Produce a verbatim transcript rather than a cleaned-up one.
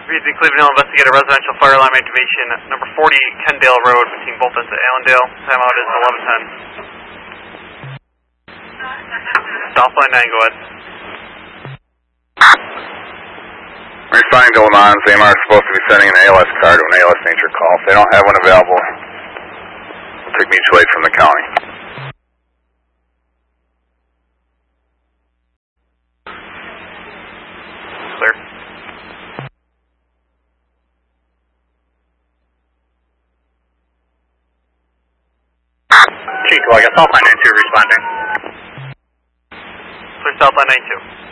Read the Cleveland Hill investigator residential fire alarm activation number forty Kendale Road between both ends of Allendale. Timeout is eleven ten. Southline nine, go ahead. Responding to Lamont, A M R is supposed to be sending an A L S car to an A L S nature call. If they don't have one available, we'll take mutual aid from the county. Clear. Chico, I got Southline nine two responding. Clear Southline nine two.